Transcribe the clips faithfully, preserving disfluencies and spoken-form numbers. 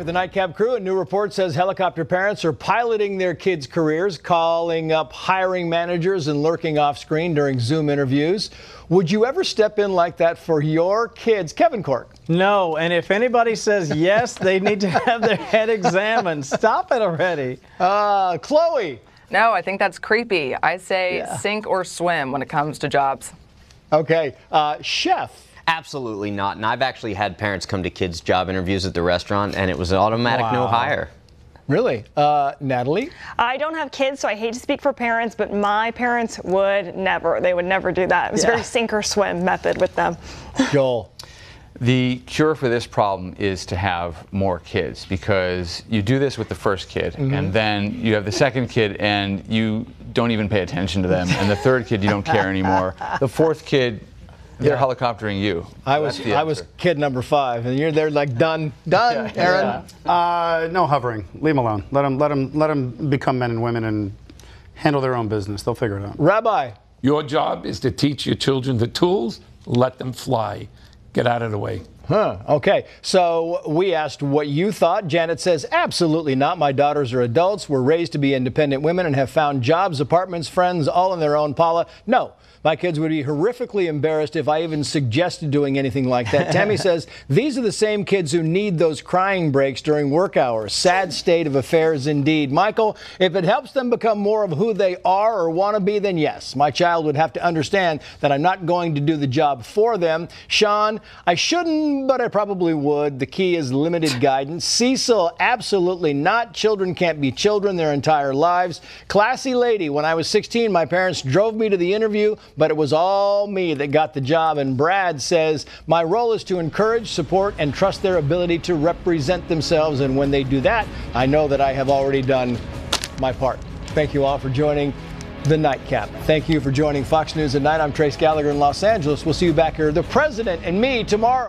with the Nightcap crew. A new report says helicopter parents are piloting their kids' careers, calling up hiring managers and lurking off screen during Zoom interviews. Would you ever step in like that for your kids? Kevin Cork. No, and if anybody says yes, they need to have their head examined. Stop it already. Uh, Chloe. No, I think that's creepy. I say Yeah. sink or swim when it comes to jobs. Okay. Uh, Chef. Absolutely not. And I've actually had parents come to kids' job interviews at the restaurant, and it was an automatic Wow. no hire. Really? Uh, Natalie? I don't have kids, so I hate to speak for parents, but my parents would never. They would never do that. It was Yeah. a very sink or swim method with them. Joel. The cure for this problem is to have more kids, because you do this with the first kid, mm-hmm. and then you have the second kid and you don't even pay attention to them, and the third kid you don't care anymore. The fourth kid, they're Yeah. helicoptering you. I was I was kid number five, and you're there like done, done, Yeah. Aaron. Yeah. Uh, no hovering. Leave them alone. Let them, let them, let them become men and women and handle their own business. They'll figure it out. Rabbi. Your job is to teach your children the tools. Let them fly. Get out of the way. Huh. Okay. So we asked what you thought. Janet says, absolutely not. My daughters are adults, were raised to be independent women, and have found jobs, apartments, friends, all on their own. Paula, no. My kids would be horrifically embarrassed if I even suggested doing anything like that. Tammy says, these are the same kids who need those crying breaks during work hours. Sad state of affairs indeed. Michael, if it helps them become more of who they are or want to be, then yes. My child would have to understand that I'm not going to do the job for them. Sean, I shouldn't, but I probably would. The key is limited guidance. Cecil, absolutely not. Children can't be children their entire lives. Classy lady, when I was sixteen, my parents drove me to the interview, but it was all me that got the job. And Brad says, my role is to encourage, support, and trust their ability to represent themselves. And when they do that, I know that I have already done my part. Thank you all for joining the Nightcap. Thank you for joining Fox News at Night. I'm Trace Gallagher in Los Angeles. We'll see you back here, the president and me, tomorrow.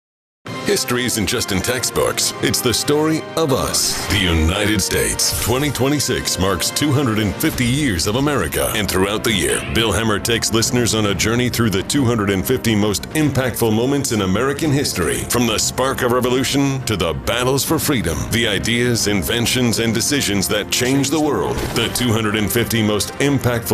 History isn't just in textbooks. It's the story of us. The United States. twenty twenty-six marks two hundred fifty years of America. And throughout the year, Bill Hemmer takes listeners on a journey through the two hundred fifty most impactful moments in American history. From the spark of revolution to the battles for freedom. The ideas, inventions, and decisions that changed the world. The two hundred fifty most impactful